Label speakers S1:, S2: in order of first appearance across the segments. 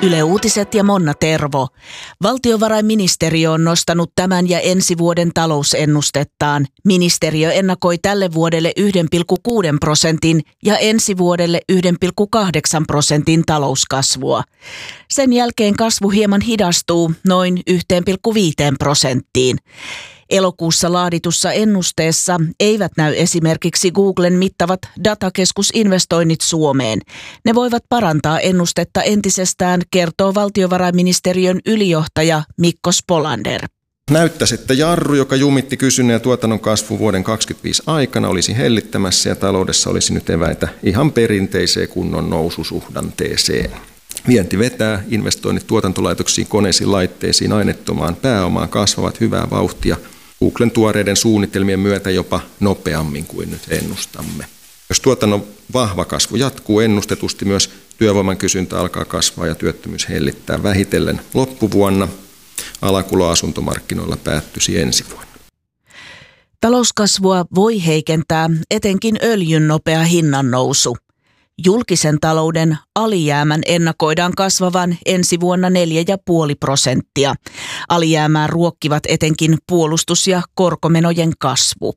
S1: Yle Uutiset ja Monna Tervo. Valtiovarainministeriö on nostanut tämän ja ensi vuoden talousennustettaan. Ministeriö ennakoi tälle vuodelle 1,6% ja ensi vuodelle 1,8% talouskasvua. Sen jälkeen kasvu hieman hidastuu noin 1,5%. Elokuussa laaditussa ennusteessa eivät näy esimerkiksi Googlen mittavat datakeskusinvestoinnit Suomeen. Ne voivat parantaa ennustetta entisestään, kertoo valtiovarainministeriön ylijohtaja Mikko Spolander.
S2: Näyttäisi, että jarru, joka jumitti kysynnän ja tuotannon kasvu vuoden 2025 aikana, olisi hellittämässä ja taloudessa olisi nyt eväitä ihan perinteiseen kunnon noususuhdanteeseen. Vienti vetää, investoinnit tuotantolaitoksiin, koneisiin, laitteisiin, aineettomaan pääomaan kasvavat hyvää vauhtia Googlen tuoreiden suunnitelmien myötä jopa nopeammin kuin nyt ennustamme. Jos tuotannon vahva kasvu jatkuu ennustetusti, myös työvoiman kysyntä alkaa kasvaa ja työttömyys hellittää vähitellen loppuvuonna. Alakulo asuntomarkkinoilla päättyisi ensi vuonna.
S1: Talouskasvua voi heikentää etenkin öljyn nopea hinnannousu. Julkisen talouden alijäämän ennakoidaan kasvavan ensi vuonna 4,5%. Alijäämää ruokkivat etenkin puolustus- ja korkomenojen kasvu.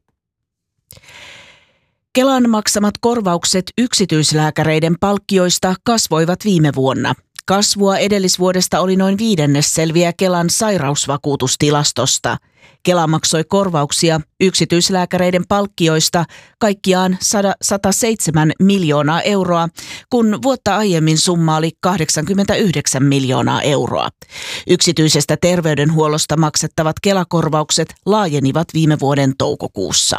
S1: Kelan maksamat korvaukset yksityislääkäreiden palkkioista kasvoivat viime vuonna. Kasvua edellisvuodesta oli noin viidennes, selviää Kelan sairausvakuutustilastosta. Kela maksoi korvauksia yksityislääkäreiden palkkioista kaikkiaan 107 miljoonaa euroa, kun vuotta aiemmin summa oli 89 miljoonaa euroa. Yksityisestä terveydenhuollosta maksettavat Kela-korvaukset laajenivat viime vuoden toukokuussa.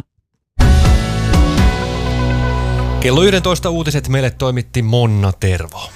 S3: Kello 11 uutiset meille toimitti Monna Tervo.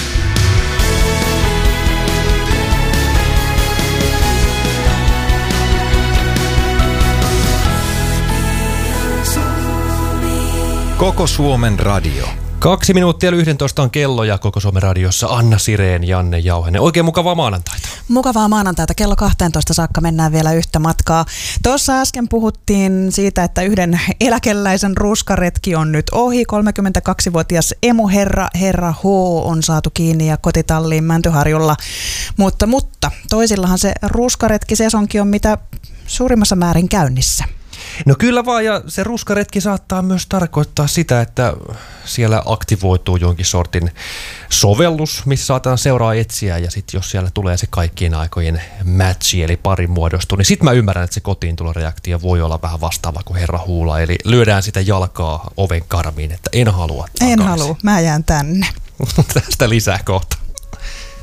S4: Koko Suomen radio.
S3: 2 minuuttia 11 on kello ja Koko Suomen radiossa Anna Sireen, Janne Jauhenen. Oikein mukavaa maanantaita.
S5: Mukavaa maanantaita. Kello 12 saakka mennään vielä yhtä matkaa. Tuossa äsken puhuttiin siitä, että yhden eläkeläisen ruuskaretki on nyt ohi. 32-vuotias emuherra H on saatu kiinni ja kotitalliin Mäntyharjulla. Mutta toisillahan se ruuskaretki-sesonki on mitä suurimmassa määrin käynnissä.
S3: No kyllä vaan, ja se ruskaretki saattaa myös tarkoittaa sitä, että siellä aktivoituu jonkin sortin sovellus, missä saadaan seuraa etsiä, ja sitten jos siellä tulee se kaikkien aikojen matchi, eli pari muodostuu, niin sitten mä ymmärrän, että se kotiintuloreaktio voi olla vähän vastaava kuin herra Huula, eli lyödään sitä jalkaa oven karmiin, että en halua takaisin.
S5: En halua, mä jään tänne.
S3: Tästä lisää kohta.